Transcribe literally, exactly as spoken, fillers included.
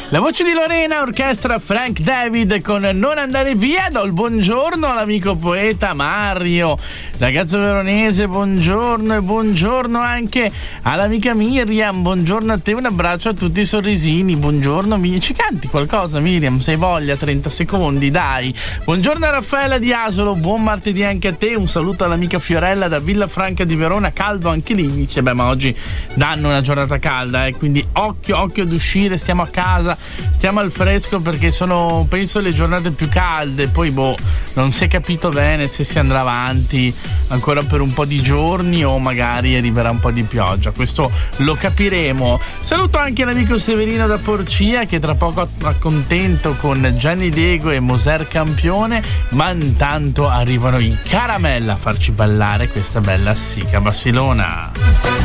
La voce di Lorena, orchestra Frank David con Non andare via. Do il buongiorno all'amico poeta Mario, ragazzo veronese, buongiorno, e buongiorno anche all'amica Miriam, buongiorno a te, un abbraccio a tutti i sorrisini, buongiorno Miriam. Ci canti qualcosa Miriam, se hai voglia, trenta secondi, dai. Buongiorno a Raffaella di Asolo, buon martedì anche a te, un saluto all'amica Fiorella da Villafranca di Verona, caldo anche lì, dice, beh ma oggi danno una giornata calda, eh, quindi occhio, occhio ad uscire, stiamo a casa, stiamo al fresco perché sono, penso, le giornate più calde. Poi boh, non si è capito bene se si andrà avanti ancora per un po' di giorni o magari arriverà un po' di pioggia, questo lo capiremo. Saluto anche l'amico Severino da Porcia che tra poco accontento con Gianni Diego e Moser Campione, ma intanto arrivano i Caramella a farci ballare questa bella sica Barcellona.